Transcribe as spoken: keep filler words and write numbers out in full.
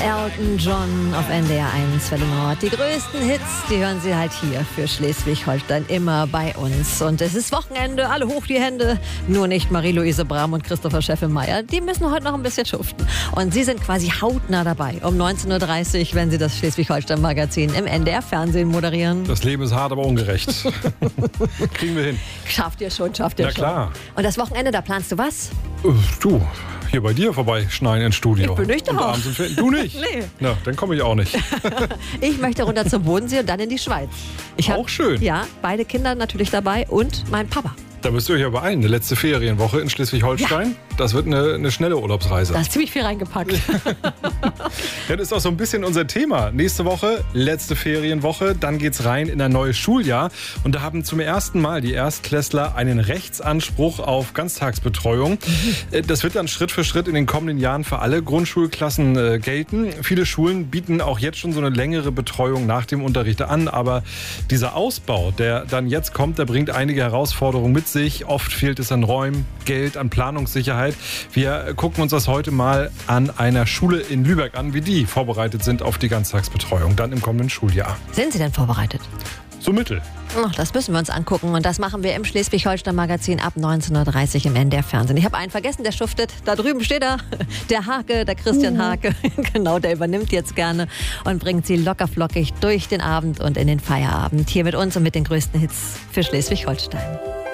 Elton John auf N D R eins Welle Nord. Die größten Hits, die hören Sie halt hier für Schleswig-Holstein immer bei uns. Und es ist Wochenende, alle hoch die Hände. Nur nicht Marie-Louise Brahm und Christopher Scheffelmeier. Die müssen heute noch ein bisschen schuften. Und Sie sind quasi hautnah dabei um neunzehn Uhr dreißig, wenn Sie das Schleswig-Holstein-Magazin im N D R-Fernsehen moderieren. Das Leben ist hart, aber ungerecht. Kriegen wir hin. Schafft ihr schon, schafft ihr Na schon. klar. Und das Wochenende, da planst du was? Äh, Du, hier bei dir vorbeischneien ins Studio. Ich bin nicht da. Und abends im Fernsehen. Du nicht? Nee. Na, dann komme ich auch nicht. Ich möchte runter zum Bodensee und dann in die Schweiz. Ich hab, Auch schön. Ja, beide Kinder natürlich dabei und mein Papa. Da müsst ihr euch aber beeilen. Eine letzte Ferienwoche in Schleswig-Holstein. Das wird eine, eine schnelle Urlaubsreise. Da ist ziemlich viel reingepackt. Ja, das ist auch so ein bisschen unser Thema. Nächste Woche, letzte Ferienwoche, dann geht's rein in ein neues Schuljahr. Und da haben zum ersten Mal die Erstklässler einen Rechtsanspruch auf Ganztagsbetreuung. Das wird dann Schritt für Schritt in den kommenden Jahren für alle Grundschulklassen äh, gelten. Viele Schulen bieten auch jetzt schon so eine längere Betreuung nach dem Unterricht an. Aber dieser Ausbau, der dann jetzt kommt, der bringt einige Herausforderungen mit sich. Oft fehlt es an Räumen, Geld, an Planungssicherheit. Wir gucken uns das heute mal an einer Schule in Lübeck an, wie die vorbereitet sind auf die Ganztagsbetreuung dann im kommenden Schuljahr. Sind Sie denn vorbereitet? So mittel. Oh, das müssen wir uns angucken und das machen wir im Schleswig-Holstein-Magazin ab neunzehn Uhr dreißig im N D R-Fernsehen. Ich habe einen vergessen, der schuftet. Da drüben steht er, der Hake, der Christian Hake. Genau, der übernimmt jetzt gerne und bringt Sie lockerflockig durch den Abend und in den Feierabend. Hier mit uns und mit den größten Hits für Schleswig-Holstein.